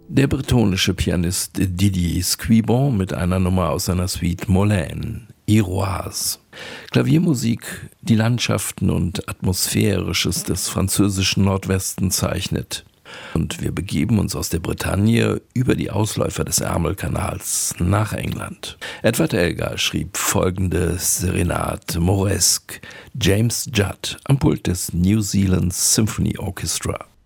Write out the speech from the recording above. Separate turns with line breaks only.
Der bretonische Pianist Didier Squibon mit einer Nummer aus seiner Suite Molène, Iroise. Klaviermusik, die Landschaften und Atmosphärisches des französischen Nordwesten zeichnet. Und wir begeben uns aus der Bretagne über die Ausläufer des Ärmelkanals nach England. Edward Elgar schrieb folgende Serenade Mauresque, James Judd am Pult des New Zealand Symphony Orchestra.